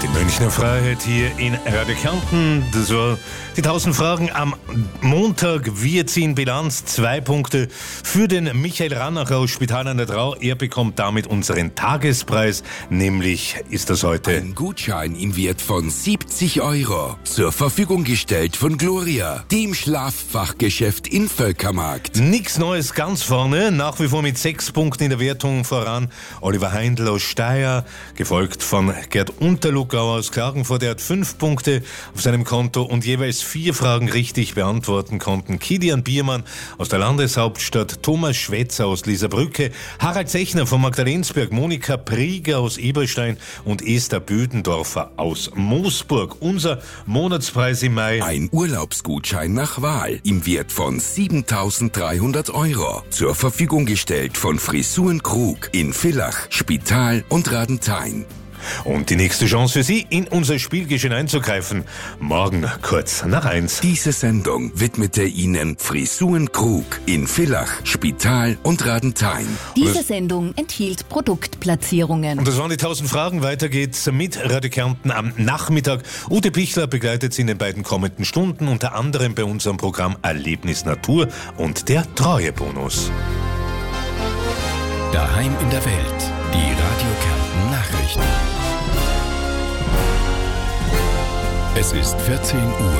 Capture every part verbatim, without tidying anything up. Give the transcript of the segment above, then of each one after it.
Die Münchner Freiheit hier in Radio Kärnten. Das war die tausend Fragen am Montag. Wir ziehen Bilanz. Zwei Punkte für den Michael Rannacher aus Spital an der Drau. Er bekommt damit unseren Tagespreis. Nämlich ist das heute ein Gutschein im Wert von siebzig Euro. Zur Verfügung gestellt von Gloria, dem Schlaffachgeschäft in Völkermarkt. Nichts Neues ganz vorne. Nach wie vor mit sechs Punkten in der Wertung voran Oliver Heindl aus Steyr, gefolgt von Gerd Unterluckauer aus Klagenfurt. Er hat fünf Punkte auf seinem Konto und jeweils vier Fragen richtig beantworten konnten. Kilian Biermann aus der Landeshauptstadt, Thomas Schwetzer aus Lieserbrücke, Harald Zechner von Magdalensberg, Monika Prieger aus Eberstein und Esther Bödendorfer aus Moosburg. Unser Monatspreis im Mai: ein Urlaubsgutschein nach Wahl im Wert von siebentausenddreihundert Euro. Zur Verfügung gestellt von Frisuren Krug in Villach, Spital und Radenthein. Und die nächste Chance für Sie, in unser Spielgeschehen einzugreifen, morgen kurz nach eins. Diese Sendung widmete Ihnen Frisuren Krug in Villach, Spital und Radenthein. Diese Sendung enthielt Produktplatzierungen. Und das waren die tausend Fragen. Weiter geht's mit Radio Kärnten am Nachmittag. Ute Pichler begleitet Sie in den beiden kommenden Stunden, unter anderem bei unserem Programm Erlebnis Natur und der Treuebonus. Daheim in der Welt, die Radio Kärnten Nachrichten. Es ist vierzehn Uhr.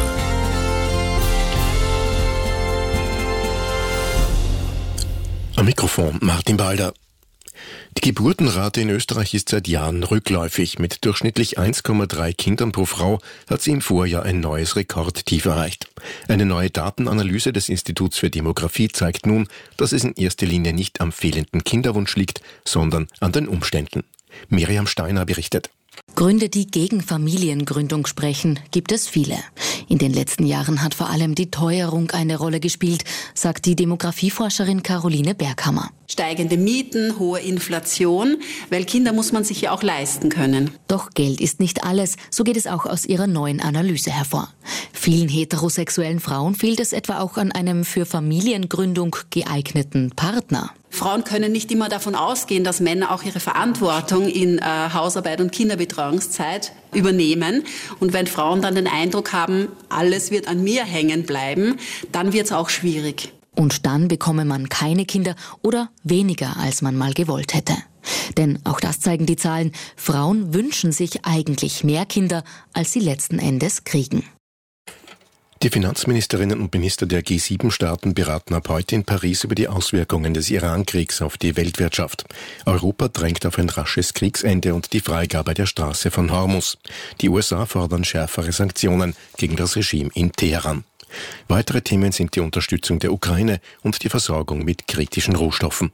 Am Mikrofon Martin Balder. Die Geburtenrate in Österreich ist seit Jahren rückläufig. Mit durchschnittlich eins Komma drei Kindern pro Frau hat sie im Vorjahr ein neues Rekordtief erreicht. Eine neue Datenanalyse des Instituts für Demografie zeigt nun, dass es in erster Linie nicht am fehlenden Kinderwunsch liegt, sondern an den Umständen. Miriam Steiner berichtet. Gründe, die gegen Familiengründung sprechen, gibt es viele. In den letzten Jahren hat vor allem die Teuerung eine Rolle gespielt, sagt die Demografieforscherin Caroline Berghammer. Steigende Mieten, hohe Inflation, weil Kinder muss man sich ja auch leisten können. Doch Geld ist nicht alles, so geht es auch aus ihrer neuen Analyse hervor. Vielen heterosexuellen Frauen fehlt es etwa auch an einem für Familiengründung geeigneten Partner. Frauen können nicht immer davon ausgehen, dass Männer auch ihre Verantwortung in äh, Hausarbeit und Kinderbetreuungszeit übernehmen. Und wenn Frauen dann den Eindruck haben, alles wird an mir hängen bleiben, dann wird es auch schwierig. Und dann bekomme man keine Kinder oder weniger, als man mal gewollt hätte. Denn auch das zeigen die Zahlen. Frauen wünschen sich eigentlich mehr Kinder, als sie letzten Endes kriegen. Die Finanzministerinnen und Minister der G sieben Staaten beraten ab heute in Paris über die Auswirkungen des Iran-Kriegs auf die Weltwirtschaft. Europa drängt auf ein rasches Kriegsende und die Freigabe der Straße von Hormuz. Die U S A fordern schärfere Sanktionen gegen das Regime in Teheran. Weitere Themen sind die Unterstützung der Ukraine und die Versorgung mit kritischen Rohstoffen.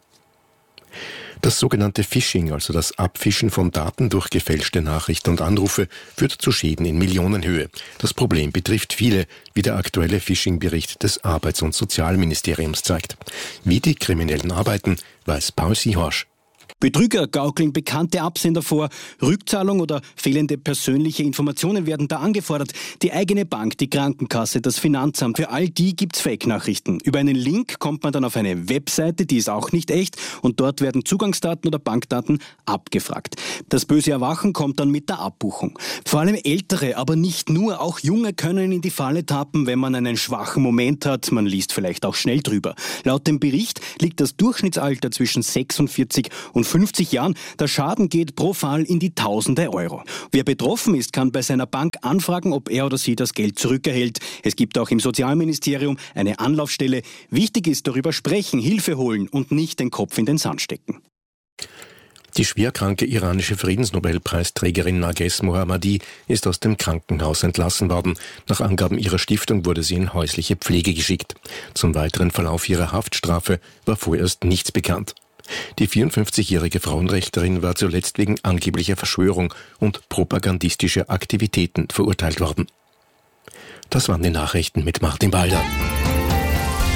Das sogenannte Phishing, also das Abfischen von Daten durch gefälschte Nachrichten und Anrufe, führt zu Schäden in Millionenhöhe. Das Problem betrifft viele, wie der aktuelle Phishing-Bericht des Arbeits- und Sozialministeriums zeigt. Wie die Kriminellen arbeiten, weiß Paul Sihorsch. Betrüger gaukeln bekannte Absender vor, Rückzahlung oder fehlende persönliche Informationen werden da angefordert. Die eigene Bank, die Krankenkasse, das Finanzamt, für all die gibt's Fake-Nachrichten. Über einen Link kommt man dann auf eine Webseite, die ist auch nicht echt und dort werden Zugangsdaten oder Bankdaten abgefragt. Das böse Erwachen kommt dann mit der Abbuchung. Vor allem Ältere, aber nicht nur, auch Junge können in die Falle tappen, wenn man einen schwachen Moment hat. Man liest vielleicht auch schnell drüber. Laut dem Bericht liegt das Durchschnittsalter zwischen sechsundvierzig und fünfzig Jahren. Der Schaden geht pro Fall in die Tausende Euro. Wer betroffen ist, kann bei seiner Bank anfragen, ob er oder sie das Geld zurückerhält. Es gibt auch im Sozialministerium eine Anlaufstelle. Wichtig ist, darüber sprechen, Hilfe holen und nicht den Kopf in den Sand stecken. Die schwerkranke iranische Friedensnobelpreisträgerin Narges Mohammadi ist aus dem Krankenhaus entlassen worden. Nach Angaben ihrer Stiftung wurde sie in häusliche Pflege geschickt. Zum weiteren Verlauf ihrer Haftstrafe war vorerst nichts bekannt. Die vierundfünfzigjährige Frauenrechterin war zuletzt wegen angeblicher Verschwörung und propagandistischer Aktivitäten verurteilt worden. Das waren die Nachrichten mit Martin Balder.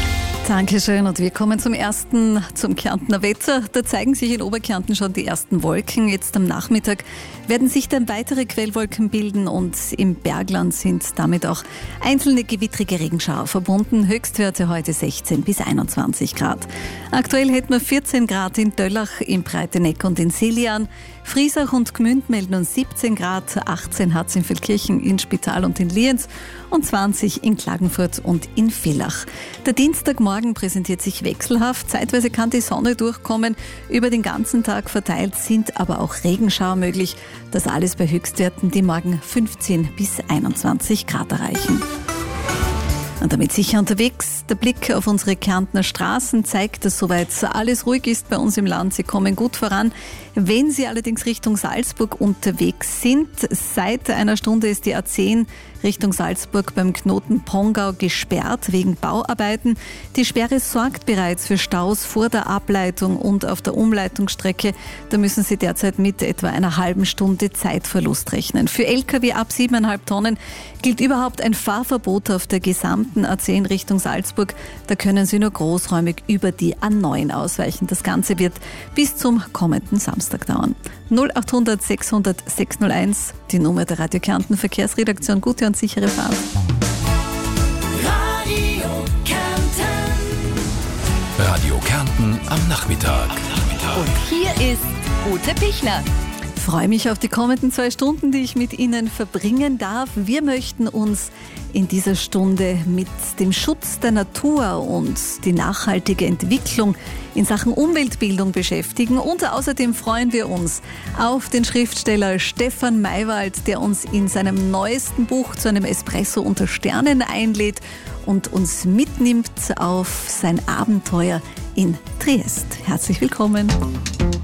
Dankeschön und wir kommen zum ersten, zum Kärntner Wetter. Da zeigen sich in Oberkärnten schon die ersten Wolken. Jetzt am Nachmittag werden sich dann weitere Quellwolken bilden und im Bergland sind damit auch einzelne gewittrige Regenschauer verbunden. Höchstwerte heute sechzehn bis einundzwanzig Grad. Aktuell hätten wir vierzehn Grad in Döllach, im Breiteneck und in Selian. Friesach und Gmünd melden uns siebzehn Grad, achtzehn hat es in Feldkirchen, in Spital und in Lienz und zwanzig in Klagenfurt und in Villach. Der Dienstagmorgen präsentiert sich wechselhaft. Zeitweise kann die Sonne durchkommen. Über den ganzen Tag verteilt sind aber auch Regenschauer möglich. Das alles bei Höchstwerten, die morgen fünfzehn bis einundzwanzig Grad erreichen. Und damit sicher unterwegs. Der Blick auf unsere Kärntner Straßen zeigt, dass soweit alles ruhig ist bei uns im Land. Sie kommen gut voran. Wenn Sie allerdings Richtung Salzburg unterwegs sind, seit einer Stunde ist die A zehn Richtung Salzburg beim Knoten Pongau gesperrt wegen Bauarbeiten. Die Sperre sorgt bereits für Staus vor der Ableitung und auf der Umleitungsstrecke. Da müssen Sie derzeit mit etwa einer halben Stunde Zeitverlust rechnen. Für L K W ab siebeneinhalb Tonnen gilt überhaupt ein Fahrverbot auf der gesamten A zehn Richtung Salzburg. Da können Sie nur großräumig über die A neun ausweichen. Das Ganze wird bis zum kommenden Samstag dauern. null achthundert sechshundert sechshunderteins, die Nummer der Radio Kärnten Verkehrsredaktion. Gute und sichere Fahrt. Radio Kärnten. Radio Kärnten am Nachmittag. Am Nachmittag. Und hier ist Ute Pichler. Ich freue mich auf die kommenden zwei Stunden, die ich mit Ihnen verbringen darf. Wir möchten uns in dieser Stunde mit dem Schutz der Natur und die nachhaltige Entwicklung in Sachen Umweltbildung beschäftigen. Und außerdem freuen wir uns auf den Schriftsteller Stefan Maywald, der uns in seinem neuesten Buch zu einem Espresso unter Sternen einlädt und uns mitnimmt auf sein Abenteuer in Triest. Herzlich willkommen.